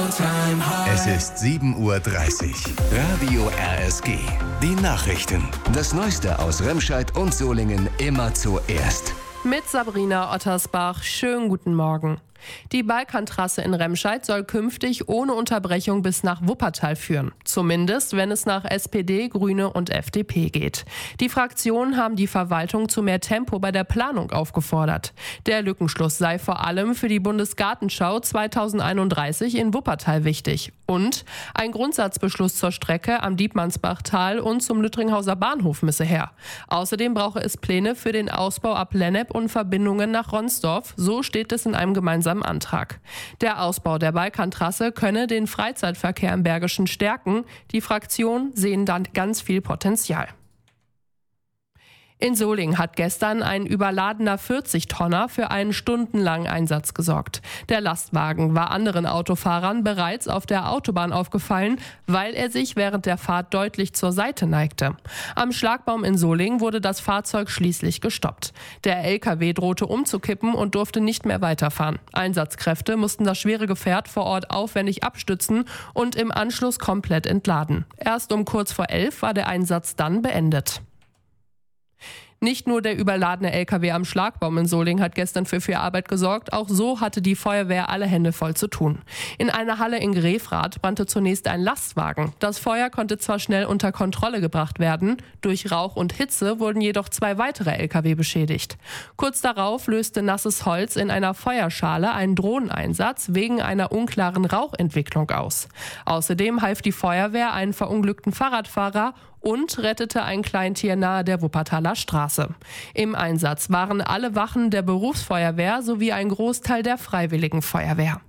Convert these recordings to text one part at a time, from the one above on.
Es ist 7:30 Uhr. Radio RSG. Die Nachrichten. Das Neueste aus Remscheid und Solingen immer zuerst. Mit Sabrina Ottersbach. Schönen guten Morgen. Die Balkantrasse in Remscheid soll künftig ohne Unterbrechung bis nach Wuppertal führen. Zumindest, wenn es nach SPD, Grüne und FDP geht. Die Fraktionen haben die Verwaltung zu mehr Tempo bei der Planung aufgefordert. Der Lückenschluss sei vor allem für die Bundesgartenschau 2031 in Wuppertal wichtig. Und ein Grundsatzbeschluss zur Strecke am Dietmannsbachtal und zum Lüttringhauser Bahnhof müsse her. Außerdem brauche es Pläne für den Ausbau ab Lennep und Verbindungen nach Ronsdorf. So steht es in einem gemeinsamen Antrag. Der Ausbau der Balkantrasse könne den Freizeitverkehr im Bergischen stärken. Die Fraktionen sehen dann ganz viel Potenzial. In Solingen hat gestern ein überladener 40-Tonner für einen stundenlangen Einsatz gesorgt. Der Lastwagen war anderen Autofahrern bereits auf der Autobahn aufgefallen, weil er sich während der Fahrt deutlich zur Seite neigte. Am Schlagbaum in Solingen wurde das Fahrzeug schließlich gestoppt. Der LKW drohte umzukippen und durfte nicht mehr weiterfahren. Einsatzkräfte mussten das schwere Gefährt vor Ort aufwendig abstützen und im Anschluss komplett entladen. Erst um kurz vor 11 war der Einsatz dann beendet. Nicht nur der überladene LKW am Schlagbaum in Solingen hat gestern für viel Arbeit gesorgt, auch so hatte die Feuerwehr alle Hände voll zu tun. In einer Halle in Grefrath brannte zunächst ein Lastwagen. Das Feuer konnte zwar schnell unter Kontrolle gebracht werden, durch Rauch und Hitze wurden jedoch 2 weitere LKW beschädigt. Kurz darauf löste nasses Holz in einer Feuerschale einen Drohneneinsatz wegen einer unklaren Rauchentwicklung aus. Außerdem half die Feuerwehr einen verunglückten Fahrradfahrer und rettete ein Kleintier nahe der Wuppertaler Straße. Im Einsatz waren alle Wachen der Berufsfeuerwehr sowie ein Großteil der Freiwilligen Feuerwehr.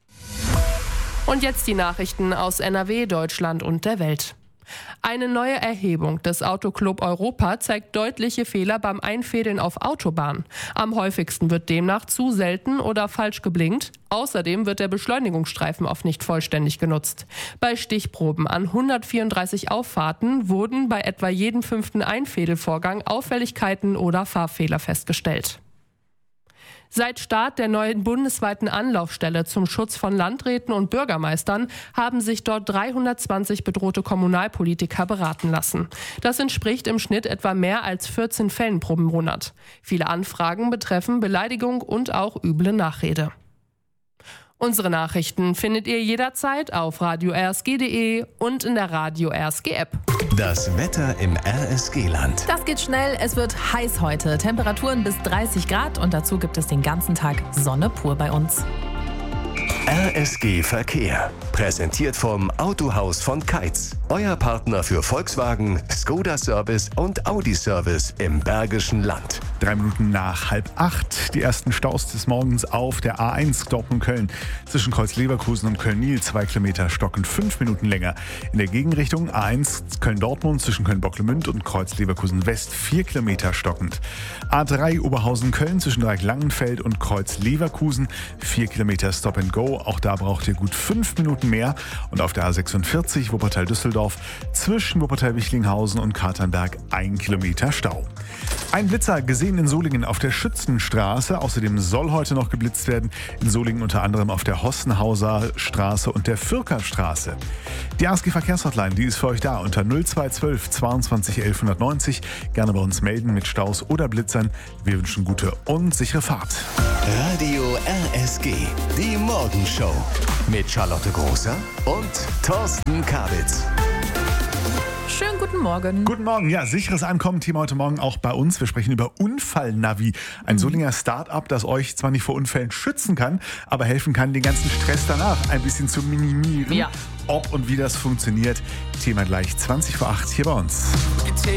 Und jetzt die Nachrichten aus NRW, Deutschland und der Welt. Eine neue Erhebung des Autoclub Europa zeigt deutliche Fehler beim Einfädeln auf Autobahnen. Am häufigsten wird demnach zu selten oder falsch geblinkt. Außerdem wird der Beschleunigungsstreifen oft nicht vollständig genutzt. Bei Stichproben an 134 Auffahrten wurden bei etwa jedem 5. Einfädelvorgang Auffälligkeiten oder Fahrfehler festgestellt. Seit Start der neuen bundesweiten Anlaufstelle zum Schutz von Landräten und Bürgermeistern haben sich dort 320 bedrohte Kommunalpolitiker beraten lassen. Das entspricht im Schnitt etwa mehr als 14 Fällen pro Monat. Viele Anfragen betreffen Beleidigung und auch üble Nachrede. Unsere Nachrichten findet ihr jederzeit auf radio-rsg.de und in der Radio RSG App. Das Wetter im RSG-Land. Das geht schnell, es wird heiß heute. Temperaturen bis 30 Grad und dazu gibt es den ganzen Tag Sonne pur bei uns. RSG Verkehr. Präsentiert vom Autohaus von Keitz. Euer Partner für Volkswagen, Skoda Service und Audi Service im Bergischen Land. 3 Minuten nach 7:30. Die ersten Staus des Morgens auf der A1 Dortmund-Köln. Zwischen Kreuz-Leverkusen und Köln-Niel 2 Kilometer stockend 5 Minuten länger. In der Gegenrichtung A1 Köln-Dortmund zwischen Köln-Bocklemünd und Kreuz-Leverkusen-West 4 Kilometer stockend. A3 Oberhausen-Köln zwischen Dreieck-Langenfeld und Kreuz-Leverkusen 4 Kilometer Stop and Go. Auch da braucht ihr gut 5 Minuten mehr. Und auf der A46 Wuppertal-Düsseldorf zwischen Wuppertal-Wichlinghausen und Katernberg 1 Kilometer Stau. Ein Blitzer gesehen in Solingen auf der Schützenstraße. Außerdem soll heute noch geblitzt werden. In Solingen unter anderem auf der Hossenhauser Straße und der Fürkerstraße. Die ASG Verkehrshotline, die ist für euch da unter 0212 22 1190. Gerne bei uns melden mit Staus oder Blitzern. Wir wünschen gute und sichere Fahrt. Radio RSG. Die Morgenshow. Mit Charlotte Großer und Thorsten Kabitz. Schönen guten Morgen. Guten Morgen. Ja, sicheres Ankommen-Thema heute Morgen auch bei uns. Wir sprechen über Unfallnavi. Ein Solinger Start-up, das euch zwar nicht vor Unfällen schützen kann, aber helfen kann, den ganzen Stress danach ein bisschen zu minimieren. Ja. Ob und wie das funktioniert, Thema gleich 20 vor 8 hier bei uns.